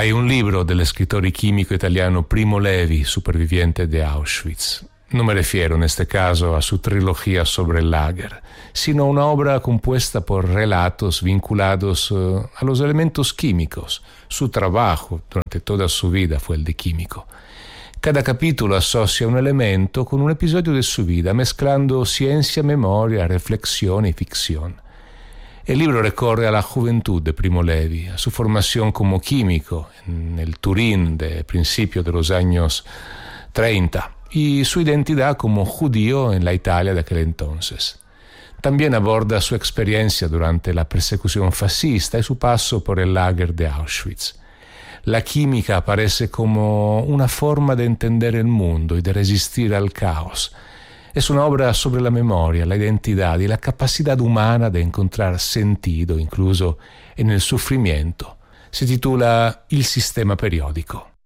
Hay un libro del scrittore chimico italiano Primo Levi, superviviente de Auschwitz. No me refiero en este caso a su trilogía sobre el lager, sino a una obra compuesta por relatos vinculados a los elementos químicos. Su trabajo durante toda su vida fue el de químico. Cada capítulo asocia un elemento con un episodio de su vida, mezclando ciencia, memoria, reflexión y ficción. El libro recorre a la juventud de Primo Levi, a su formación como químico en el Turín de principios de los años 30 y su identidad como judío en la Italia de aquel entonces. También aborda su experiencia durante la persecución fascista y su paso por el lager de Auschwitz. La química aparece como una forma de entender el mundo y de resistir al caos. Es una obra sobre la memoria, la identidad y la capacidad humana de encontrar sentido incluso en el sufrimiento. Se titula Il sistema periodico.